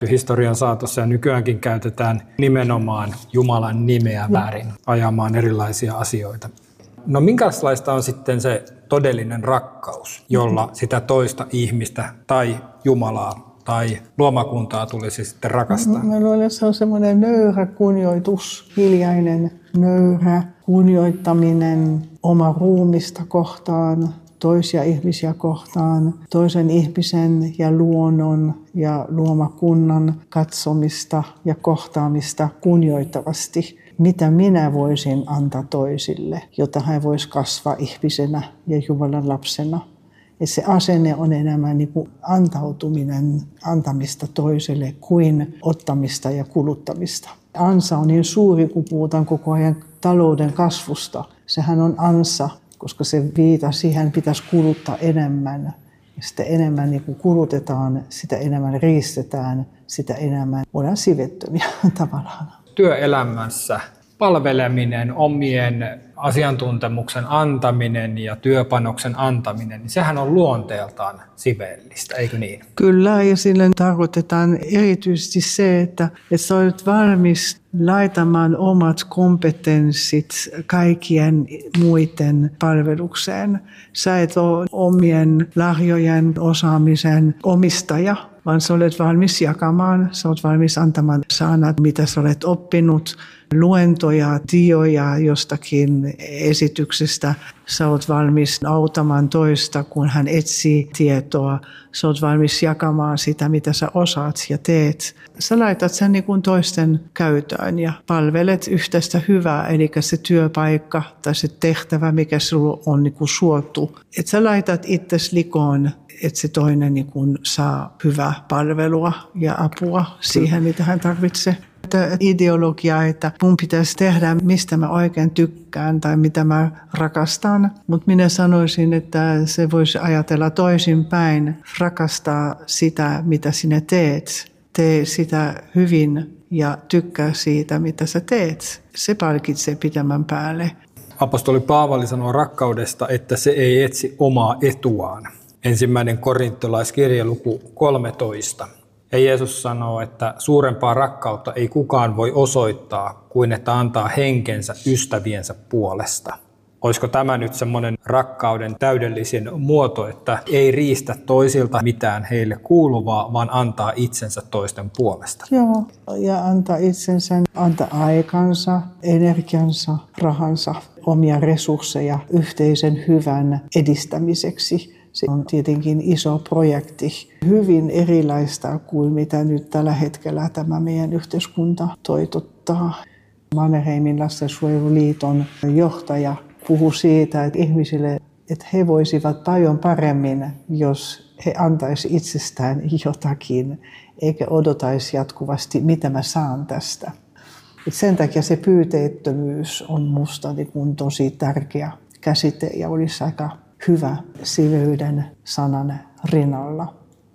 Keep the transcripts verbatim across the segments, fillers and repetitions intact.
Historian saatossa ja nykyäänkin käytetään nimenomaan Jumalan nimeä väärin ajamaan erilaisia asioita. No minkälaista on sitten se todellinen rakkaus, jolla sitä toista ihmistä tai Jumalaa tai luomakuntaa tulisi sitten rakastaa? Mä luulen, että se on semmoinen nöyrä kunnioitus, hiljainen nöyrä kunnioittaminen oma ruumista kohtaan, toisia ihmisiä kohtaan, toisen ihmisen ja luonnon ja luomakunnan katsomista ja kohtaamista kunnioittavasti. Mitä minä voisin antaa toisille, jotta hän voisi kasvaa ihmisenä ja Jumalan lapsena. Et se asenne on enemmän niin kuin antautuminen, antamista toiselle kuin ottamista ja kuluttamista. Ansa on niin suuri, kun puhutaan koko ajan talouden kasvusta. Sehän on ansa, koska se viittaa siihen, pitäisi kuluttaa enemmän. Ja sitä enemmän niin kuin kulutetaan, sitä enemmän riistetään, sitä enemmän voidaan sivettömiä tavallaan. Työelämässä palveleminen, omien asiantuntemuksen antaminen ja työpanoksen antaminen, niin sehän on luonteeltaan siveellistä, eikö niin? Kyllä, ja sillä tarkoitetaan erityisesti se, että, että sä olet valmis laitamaan omat kompetenssit kaikkien muiden palvelukseen. Sä et ole omien lahjojen osaamisen omistaja, vaan sä olet valmis jakamaan, sä olet valmis antamaan sanat, mitä sä olet oppinut, luentoja, tioja jostakin esityksestä. Sä olet valmis auttamaan toista, kun hän etsii tietoa. Sä olet valmis jakamaan sitä, mitä sä osaat ja teet. Sä laitat sen niin kuin toisten käyttöön ja palvelet yhteistä hyvää, eli se työpaikka tai se tehtävä, mikä sulla on niin kuin suotu. Että sä laitat itsesi likoon, että se toinen niin kuin saa hyvää palvelua ja apua siihen, mitä hän tarvitsee. Ideologia, että mun pitäisi tehdä, mistä mä oikein tykkään tai mitä mä rakastan. Mutta minä sanoisin, että se voisi ajatella toisinpäin. Rakastaa sitä, mitä sinä teet. Tee sitä hyvin ja tykkää siitä, mitä sä teet. Se palkitsee pitemmän päälle. Apostoli Paavali sanoo rakkaudesta, että se ei etsi omaa etuaan. Ensimmäinen korintolaiskirja luku kolmetoista. Ja Jeesus sanoo, että suurempaa rakkautta ei kukaan voi osoittaa kuin että antaa henkensä ystäviensä puolesta. Olisiko tämä nyt semmoinen rakkauden täydellisin muoto, että ei riistä toisilta mitään heille kuuluvaa, vaan antaa itsensä toisten puolesta? Joo, ja antaa itsensä, antaa aikansa, energiansa, rahansa, omia resursseja yhteisen hyvän edistämiseksi. Se on tietenkin iso projekti, hyvin erilaista kuin mitä nyt tällä hetkellä tämä meidän yhteiskunta toitottaa. Mannerheimin lastensuojeluliiton johtaja puhui siitä, että ihmisille, että he voisivat paljon paremmin, jos he antaisivat itsestään jotakin, eikä odotaisi jatkuvasti, mitä mä saan tästä. Et sen takia se pyyteettömyys on musta niin kuin tosi tärkeä käsite ja olisi aika hyvä siveyden sanan rinnalla.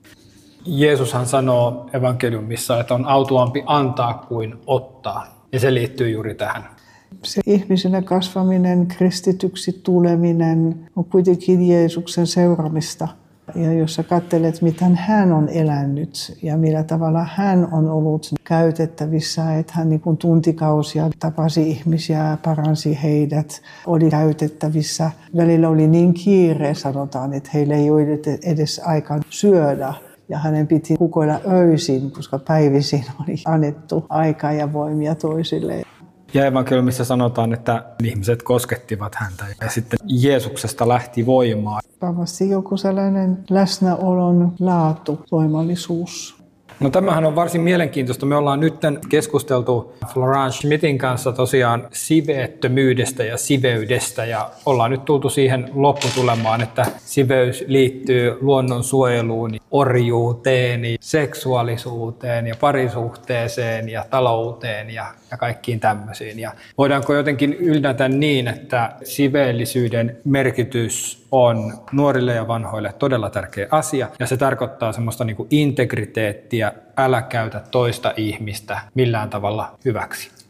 Jeesushan sanoo evankeliumissa, että on autuampi antaa kuin ottaa, ja se liittyy juuri tähän. Se ihmisenä kasvaminen, kristityksi tuleminen on kuitenkin Jeesuksen seuraamista. Ja jos sä katselet, miten hän on elänyt ja millä tavalla hän on ollut käytettävissä, että hän niin kuin tuntikausia tapasi ihmisiä, paransi heidät, oli käytettävissä. Välillä oli niin kiire, sanotaan, että heillä ei ole edes aikaa syödä. Ja hänen piti kukoilla öisin, koska päivisin oli annettu aikaa ja voimia toisille. Ja evankeliumissa sanotaan, että ihmiset koskettivat häntä ja sitten Jeesuksesta lähti voimaa. Varmasti joku sellainen läsnäolon laatu, voimallisuus. No tämähän on varsin mielenkiintoista. Me ollaan nyt keskusteltu Florence Schmidtin kanssa tosiaan siveettömyydestä ja siveydestä ja ollaan nyt tultu siihen lopputulemaan, että siveys liittyy luonnonsuojeluun, orjuuteen, seksuaalisuuteen ja parisuhteeseen ja talouteen ja, ja kaikkiin tämmöisiin. Ja voidaanko jotenkin yllätä niin, että siveellisyyden merkitys on nuorille ja vanhoille todella tärkeä asia ja se tarkoittaa semmoista niin kuin integriteettiä, älä käytä toista ihmistä millään tavalla hyväksi.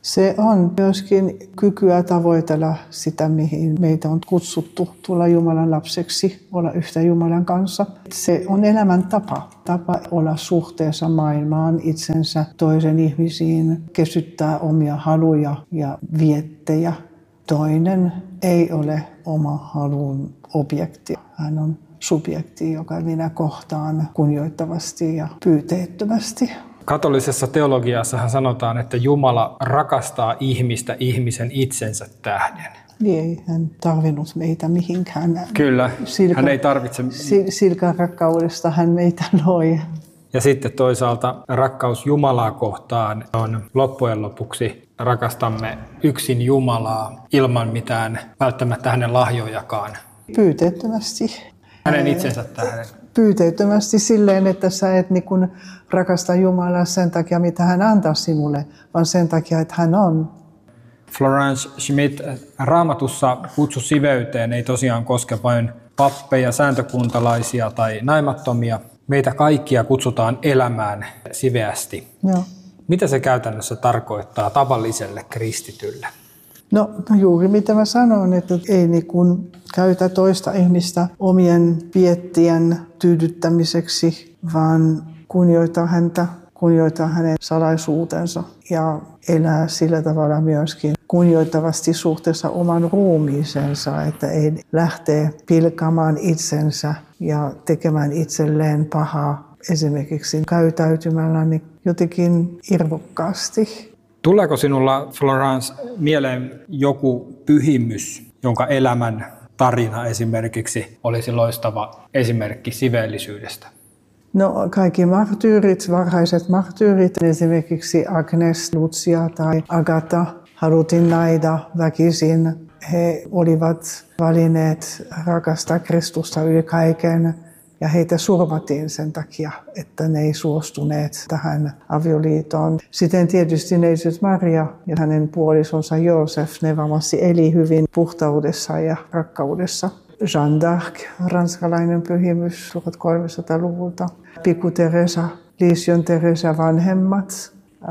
Se on myöskin kykyä tavoitella sitä, mihin meitä on kutsuttu tulla Jumalan lapseksi, olla yhtä Jumalan kanssa. Se on elämäntapa, tapa olla suhteessa maailmaan, itsensä, toisen ihmisiin, kesyttää omia haluja ja viettejä. Toinen ei ole oma halun objekti. Hän on subjekti, joka minä kohtaan kunnioittavasti ja pyyteettömästi. Katolisessa teologiassahan sanotaan, että Jumala rakastaa ihmistä ihmisen itsensä tähden. Ei hän tarvinnut meitä mihinkään. Kyllä, Silka, hän ei tarvitse. Silkan rakkaudesta hän meitä loi. Ja sitten toisaalta rakkaus Jumalaa kohtaan on loppujen lopuksi rakastamme yksin Jumalaa ilman mitään välttämättä hänen lahjojakaan. Pyyteettömästi. Hänen itsensä tähden. Pyyteettömästi silleen, että sä et niin kun rakasta Jumalaa sen takia, mitä hän antaa sinulle, vaan sen takia, että hän on. Florence Schmidt, Raamatussa kutsu siveyteen ei tosiaan koske vain pappeja, sääntökuntalaisia tai naimattomia. Meitä kaikkia kutsutaan elämään siveästi. Joo. Mitä se käytännössä tarkoittaa tavalliselle kristitylle? No juuri mitä mä sanon, että ei niin kuin käytä toista ihmistä omien viettien tyydyttämiseksi, vaan kunnioittaa häntä, kunnioittaa hänen salaisuutensa ja elää sillä tavalla myöskin kunnioittavasti suhteessa oman ruumiisensa, että ei lähtee pilkaamaan itsensä ja tekemään itselleen pahaa esimerkiksi käytäytymällä niin jotenkin irvokkaasti. Tuleeko sinulla, Florence, mieleen joku pyhimys, jonka elämän tarina esimerkiksi olisi loistava esimerkki siveellisyydestä? No kaikki marttyyrit, varhaiset marttyyrit, esimerkiksi Agnes, Lucia tai Agatha, halutin naida väkisin. He olivat valinneet rakastaa Kristusta yli kaiken ja heitä surmattiin sen takia, että ne ei suostuneet tähän avioliitoon. Sitten tietysti neitsyt Maria ja hänen puolisonsa Joosef, ne varmasti eli hyvin puhtaudessa ja rakkaudessa. Jeanne d'Arc, ranskalainen pyhimys tuhatkolmesataaluvulta. Pikku Teresa, Lision Teresa vanhemmat,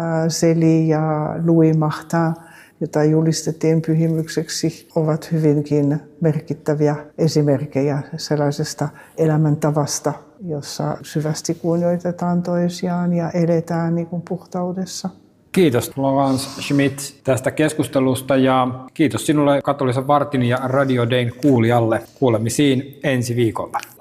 Célie ja Louis Martin, jota julistettiin pyhimykseksi, ovat hyvinkin merkittäviä esimerkkejä sellaisesta elämäntavasta, jossa syvästi kunnioitetaan toisiaan ja eletään niin kuin puhtaudessa. Kiitos Florence Schmidt tästä keskustelusta ja kiitos sinulle Katolisen vartin ja Radio Dayn kuulijalle. Kuulemisiin ensi viikolla.